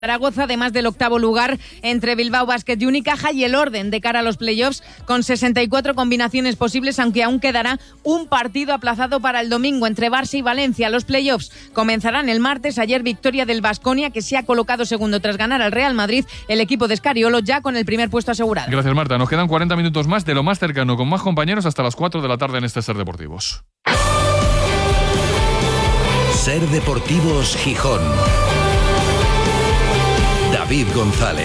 Zaragoza, además del octavo lugar entre Bilbao Basket y Unicaja, y el orden de cara a los playoffs con 64 combinaciones posibles, aunque aún quedará un partido aplazado para el domingo entre Barça y Valencia. Los playoffs comenzarán el martes. Ayer victoria del Baskonia, que se ha colocado segundo tras ganar al Real Madrid. El equipo de Scariolo ya con el primer puesto asegurado. Gracias, Marta. Nos quedan 40 minutos más de lo más cercano, con más compañeros hasta las 4 de la tarde en este Ser Deportivos. Ser Deportivos Gijón. David González.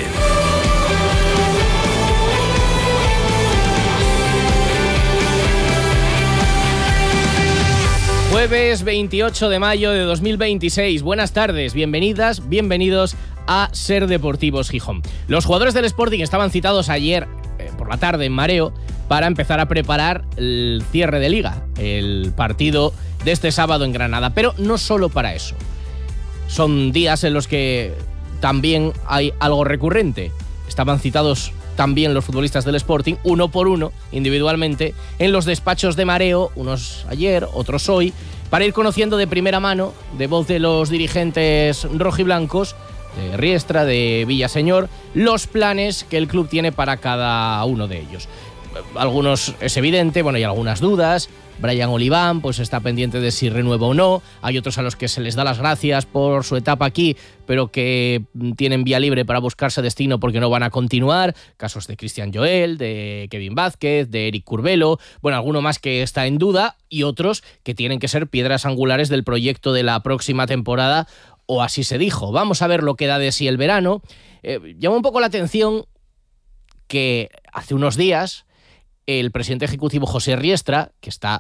Jueves 28 de mayo de 2026. Buenas tardes, bienvenidas, bienvenidos a Ser Deportivos Gijón. Los jugadores del Sporting estaban citados ayer por la tarde en Mareo para empezar a preparar el cierre de Liga, el partido de este sábado en Granada. Pero no solo para eso. Son días en los que también hay algo recurrente. Estaban citados también los futbolistas del Sporting, uno por uno, individualmente, en los despachos de Mareo, unos ayer, otros hoy, para ir conociendo de primera mano, de voz de los dirigentes rojiblancos, de Riestra, de Villaseñor, los planes que el club tiene para cada uno de ellos. Algunos es evidente, bueno, hay algunas dudas. Brian Oliván pues está pendiente de si renueva o no. Hay otros a los que se les da las gracias por su etapa aquí, pero que tienen vía libre para buscarse destino porque no van a continuar. Casos de Cristian Joel, de Kevin Vázquez, de Eric Curbelo, bueno, alguno más que está en duda, y otros que tienen que ser piedras angulares del proyecto de la próxima temporada, o así se dijo. Vamos a ver lo que da de sí el verano. Llama un poco la atención que hace unos días el presidente ejecutivo José Riestra, que está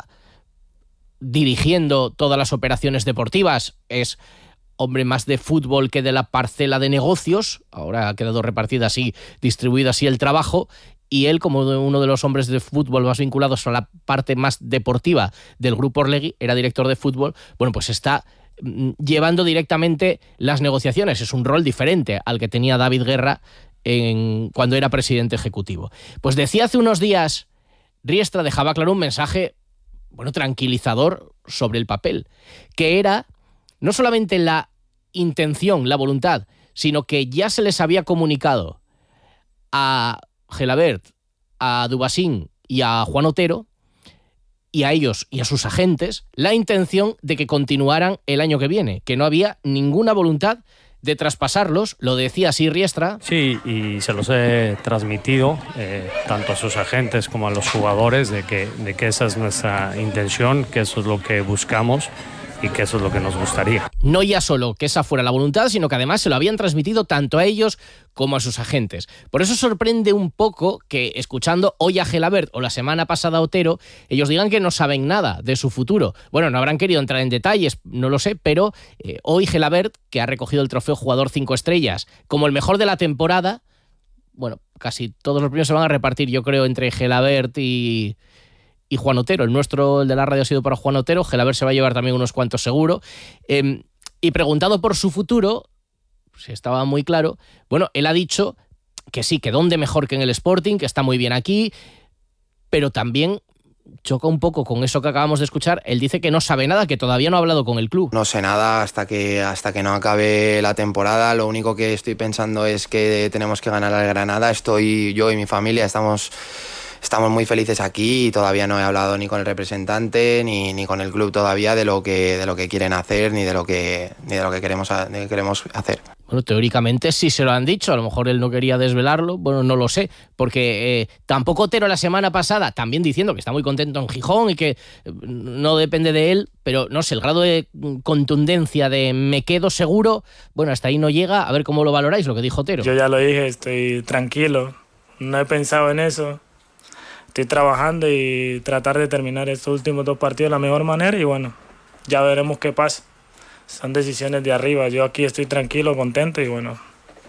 dirigiendo todas las operaciones deportivas, es hombre más de fútbol que de la parcela de negocios. Ahora ha quedado repartida así, distribuido así el trabajo, y él, como uno de los hombres de fútbol más vinculados a la parte más deportiva del Grupo Orlegui, era director de fútbol, bueno, pues está llevando directamente las negociaciones. Es un rol diferente al que tenía David Guerra cuando era presidente ejecutivo. Pues decía hace unos días, Riestra dejaba claro un mensaje, bueno, tranquilizador sobre el papel, que era no solamente la intención, la voluntad, sino que ya se les había comunicado a Gelabert, a Dubasín y a Juan Otero, y a ellos y a sus agentes, la intención de que continuaran el año que viene, que no había ninguna voluntad de traspasarlos. Lo decía así Riestra. Sí, y se los he transmitido tanto a sus agentes como a los jugadores de que esa es nuestra intención, que eso es lo que buscamos y que eso es lo que nos gustaría. No ya solo que esa fuera la voluntad, sino que además se lo habían transmitido tanto a ellos como a sus agentes. Por eso sorprende un poco que, escuchando hoy a Gelabert o la semana pasada a Otero, ellos digan que no saben nada de su futuro. Bueno, no habrán querido entrar en detalles, no lo sé, pero hoy Gelabert, que ha recogido el trofeo Jugador 5 Estrellas como el mejor de la temporada, bueno, casi todos los premios se van a repartir, yo creo, entre Gelabert y Juan Otero. El nuestro, el de la radio, ha sido para Juan Otero. Gelabert se va a llevar también unos cuantos seguro. Y preguntado por su futuro, si estaba muy claro, bueno, él ha dicho que sí, que dónde mejor que en el Sporting, que está muy bien aquí, pero también choca un poco con eso que acabamos de escuchar. Él dice que no sabe nada, que todavía no ha hablado con el club. No sé nada hasta que no acabe la temporada. Lo único que estoy pensando es que tenemos que ganar al Granada. Yo y mi familia estamos muy felices aquí y todavía no he hablado ni con el representante ni con el club todavía de lo que quieren hacer ni de lo que queremos hacer. Bueno, teóricamente sí se lo han dicho, a lo mejor él no quería desvelarlo, bueno, no lo sé, porque tampoco Otero la semana pasada, también diciendo que está muy contento en Gijón y que no depende de él, pero no sé, el grado de contundencia de me quedo seguro, bueno, hasta ahí no llega. A ver cómo lo valoráis, lo que dijo Otero. Yo ya lo dije, estoy tranquilo, no he pensado en eso. Estoy trabajando y tratar de terminar estos últimos 2 partidos de la mejor manera y bueno, ya veremos qué pasa. Son decisiones de arriba. Yo aquí estoy tranquilo, contento y bueno,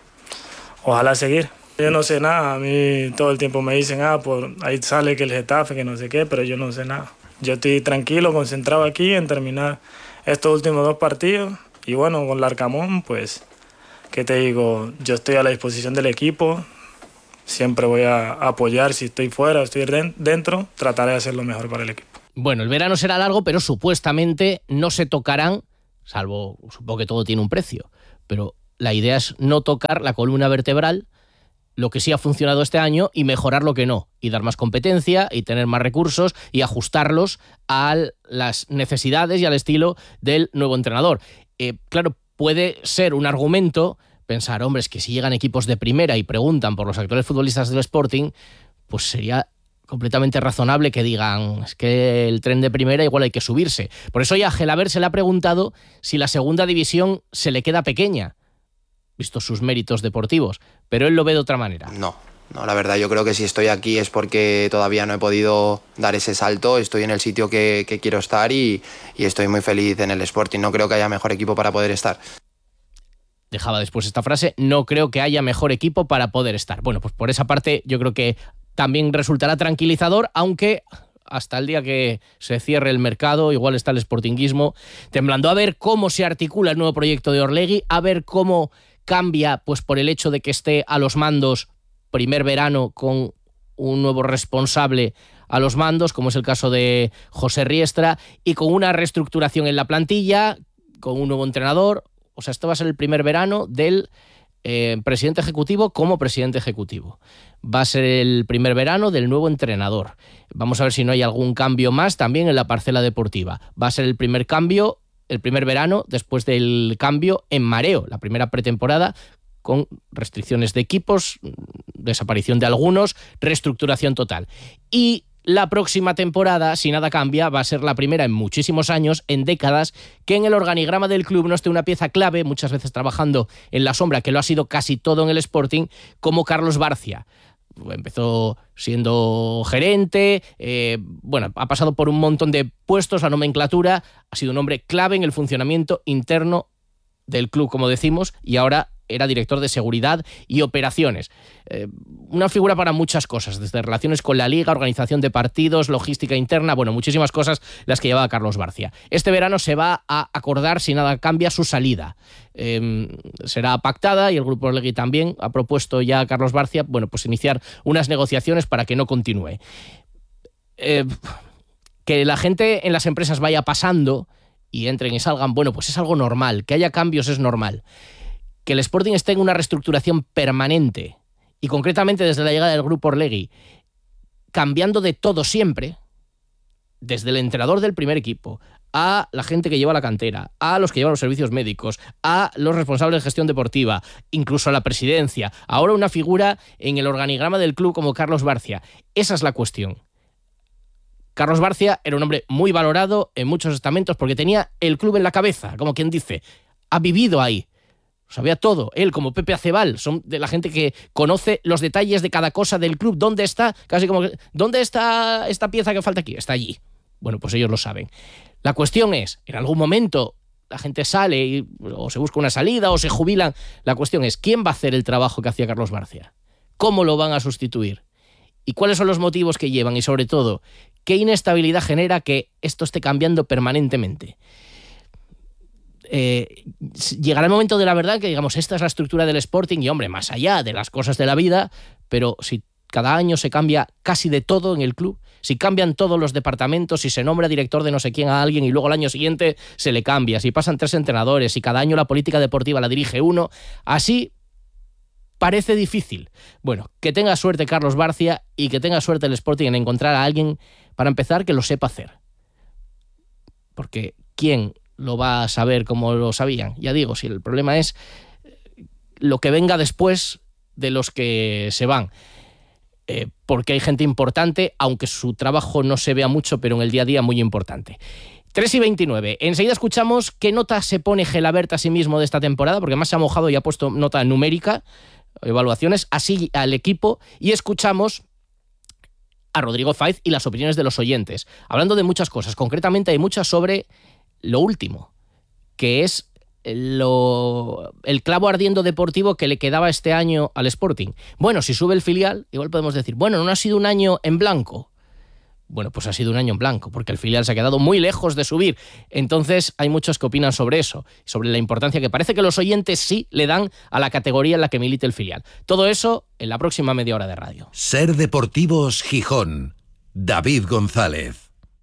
ojalá seguir. Yo no sé nada. A mí todo el tiempo me dicen, por ahí sale que el Getafe, que no sé qué, pero yo no sé nada. Yo estoy tranquilo, concentrado aquí en terminar estos últimos 2 partidos y bueno, con Larcamón, pues, ¿qué te digo? Yo estoy a la disposición del equipo. Siempre voy a apoyar, si estoy fuera o estoy dentro, trataré de hacer lo mejor para el equipo. Bueno, el verano será largo, pero supuestamente no se tocarán, salvo, supongo que todo tiene un precio, pero la idea es no tocar la columna vertebral, lo que sí ha funcionado este año, y mejorar lo que no, y dar más competencia y tener más recursos y ajustarlos a las necesidades y al estilo del nuevo entrenador. Claro, puede ser un argumento pensar, hombre, es que si llegan equipos de primera y preguntan por los actuales futbolistas del Sporting, pues sería completamente razonable que digan, es que el tren de primera igual hay que subirse. Por eso ya a Gelabert se le ha preguntado si la segunda división se le queda pequeña, visto sus méritos deportivos, pero él lo ve de otra manera. No, la verdad yo creo que si estoy aquí es porque todavía no he podido dar ese salto, estoy en el sitio que quiero estar y estoy muy feliz en el Sporting, no creo que haya mejor equipo para poder estar. Dejaba después esta frase, no creo que haya mejor equipo para poder estar. Bueno, pues por esa parte yo creo que también resultará tranquilizador, aunque hasta el día que se cierre el mercado, igual está el sportinguismo temblando, a ver cómo se articula el nuevo proyecto de Orlegui, a ver cómo cambia, pues por el hecho de que esté a los mandos primer verano con un nuevo responsable a los mandos, como es el caso de José Riestra, y con una reestructuración en la plantilla, con un nuevo entrenador. O sea, esto va a ser el primer verano del presidente ejecutivo como presidente ejecutivo. Va a ser el primer verano del nuevo entrenador. Vamos a ver si no hay algún cambio más también en la parcela deportiva. Va a ser el primer cambio, el primer verano después del cambio en Mareo, la primera pretemporada, con restricciones de equipos, desaparición de algunos, reestructuración total. Y la próxima temporada, si nada cambia, va a ser la primera en muchísimos años, en décadas, que en el organigrama del club no esté una pieza clave, muchas veces trabajando en la sombra, que lo ha sido casi todo en el Sporting, como Carlos Barcia. Empezó siendo gerente, ha pasado por un montón de puestos, la nomenclatura, ha sido un hombre clave en el funcionamiento interno del club, como decimos, y ahora era director de seguridad y operaciones. Una figura para muchas cosas, desde relaciones con la liga, organización de partidos, logística interna, muchísimas cosas las que llevaba Carlos Barcia. Este verano se va a acordar, si nada cambia, su salida. Será pactada y el Grupo Orlegui también ha propuesto ya a Carlos Barcia, pues iniciar unas negociaciones para que no continúe. Que la gente en las empresas vaya pasando y entren y salgan, pues es algo normal. Que haya cambios es normal. Que el Sporting esté en una reestructuración permanente y concretamente desde la llegada del Grupo Orlegui, cambiando de todo siempre, desde el entrenador del primer equipo, a la gente que lleva la cantera, a los que llevan los servicios médicos, a los responsables de gestión deportiva, incluso a la presidencia, ahora una figura en el organigrama del club como Carlos Barcia. Esa es la cuestión. Carlos Barcia era un hombre muy valorado en muchos estamentos porque tenía el club en la cabeza, como quien dice, ha vivido ahí. Sabía todo, él como Pepe Acebal, son de la gente que conoce los detalles de cada cosa del club, dónde está, casi como, ¿dónde está esta pieza que falta aquí? Está allí. Pues ellos lo saben. La cuestión es, en algún momento la gente sale o se busca una salida o se jubilan, la cuestión es, ¿quién va a hacer el trabajo que hacía Carlos Barcia? ¿Cómo lo van a sustituir? ¿Y cuáles son los motivos que llevan? Y sobre todo, ¿qué inestabilidad genera que esto esté cambiando permanentemente? Llegará el momento de la verdad que digamos, esta es la estructura del Sporting y más allá de las cosas de la vida, pero si cada año se cambia casi de todo en el club, si cambian todos los departamentos, si se nombra director de no sé quién a alguien y luego el año siguiente se le cambia, si pasan 3 entrenadores, si cada año la política deportiva la dirige uno, así parece difícil. Que tenga suerte Carlos Barcia y que tenga suerte el Sporting en encontrar a alguien, para empezar, que lo sepa hacer. Porque ¿quién lo va a saber como lo sabían? Ya digo, si el problema es lo que venga después de los que se van. Porque hay gente importante, aunque su trabajo no se vea mucho, pero en el día a día muy importante. 3:29. Enseguida escuchamos qué nota se pone Gelabert a sí mismo de esta temporada, porque además se ha mojado y ha puesto nota numérica, evaluaciones, así al equipo, y escuchamos a Rodrigo Faiz y las opiniones de los oyentes, hablando de muchas cosas. Concretamente hay muchas sobre lo último, que es el clavo ardiendo deportivo que le quedaba este año al Sporting. Si sube el filial, igual podemos decir, no ha sido un año en blanco. Pues ha sido un año en blanco, porque el filial se ha quedado muy lejos de subir. Entonces hay muchos que opinan sobre eso, sobre la importancia que parece que los oyentes sí le dan a la categoría en la que milite el filial. Todo eso en la próxima media hora de radio. Ser Deportivos Gijón. David González.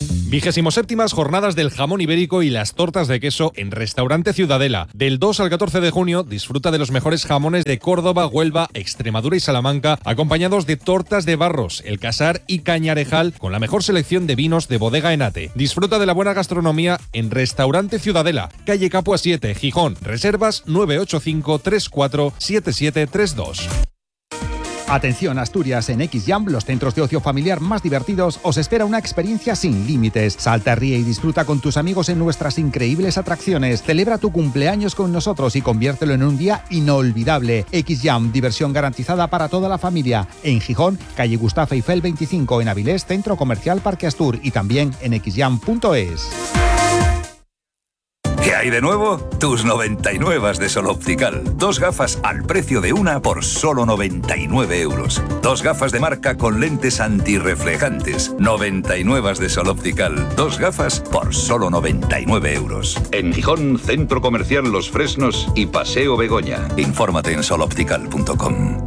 27ª jornadas del jamón ibérico y las tortas de queso en Restaurante Ciudadela. Del 2 al 14 de junio disfruta de los mejores jamones de Córdoba, Huelva, Extremadura y Salamanca, acompañados de tortas de Barros, El Casar y Cañarejal, con la mejor selección de vinos de Bodega Enate. Disfruta de la buena gastronomía en Restaurante Ciudadela, calle Capua 7, Gijón. Reservas 985 34 7732. Atención Asturias, en XJam, los centros de ocio familiar más divertidos, os espera una experiencia sin límites. Salta, ríe y disfruta con tus amigos en nuestras increíbles atracciones. Celebra tu cumpleaños con nosotros y conviértelo en un día inolvidable. XJam, diversión garantizada para toda la familia. En Gijón, calle Gustavo Eiffel 25, en Avilés, Centro Comercial Parque Astur, y también en xjam.es. ¿Qué hay de nuevo? Tus 99 de Sol Optical. 2 gafas al precio de una por solo 99 euros. 2 gafas de marca con lentes antirreflejantes. 99 de Sol Optical. 2 gafas por solo 99 euros. En Gijón, Centro Comercial Los Fresnos y Paseo Begoña. Infórmate en soloptical.com.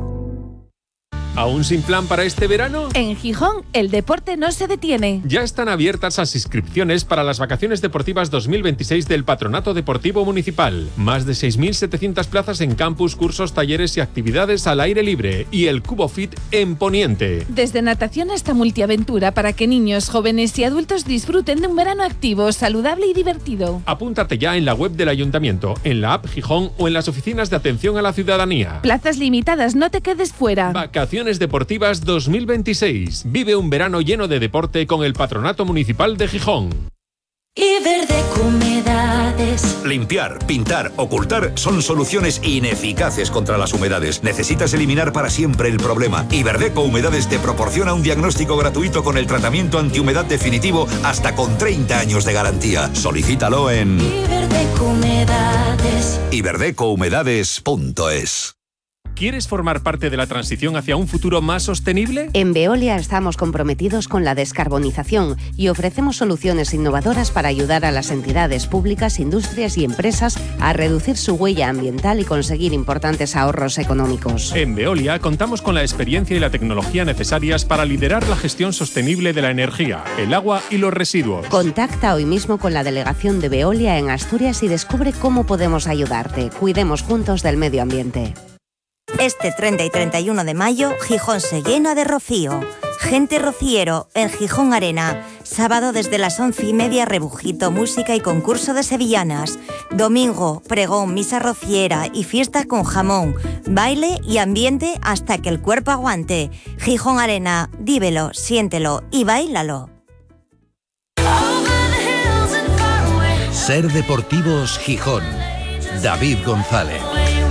¿Aún sin plan para este verano? En Gijón, el deporte no se detiene. Ya están abiertas las inscripciones para las vacaciones deportivas 2026 del Patronato Deportivo Municipal. Más de 6.700 plazas en campus, cursos, talleres y actividades al aire libre. Y el Cubo Fit en Poniente. Desde natación hasta multiaventura para que niños, jóvenes y adultos disfruten de un verano activo, saludable y divertido. Apúntate ya en la web del Ayuntamiento, en la app Gijón o en las oficinas de atención a la ciudadanía. Plazas limitadas, no te quedes fuera. Vacaciones Deportivas 2026. Vive un verano lleno de deporte con el Patronato Municipal de Gijón. Iberdeco Humedades. Limpiar, pintar, ocultar son soluciones ineficaces contra las humedades. Necesitas eliminar para siempre el problema. Iberdeco Humedades te proporciona un diagnóstico gratuito con el tratamiento antihumedad definitivo hasta con 30 años de garantía. Solicítalo en Iberdeco Humedades. iberdecohumedades.es. ¿Quieres formar parte de la transición hacia un futuro más sostenible? En Veolia estamos comprometidos con la descarbonización y ofrecemos soluciones innovadoras para ayudar a las entidades públicas, industrias y empresas a reducir su huella ambiental y conseguir importantes ahorros económicos. En Veolia contamos con la experiencia y la tecnología necesarias para liderar la gestión sostenible de la energía, el agua y los residuos. Contacta hoy mismo con la delegación de Veolia en Asturias y descubre cómo podemos ayudarte. Cuidemos juntos del medio ambiente. Este 30 y 31 de mayo, Gijón se llena de rocío. Gente rociero en Gijón Arena. Sábado desde las 11:30, rebujito, música y concurso de sevillanas. Domingo, pregón, misa rociera y fiesta con jamón. Baile y ambiente hasta que el cuerpo aguante. Gijón Arena, vívelo, siéntelo y báilalo. Ser Deportivos Gijón. David González.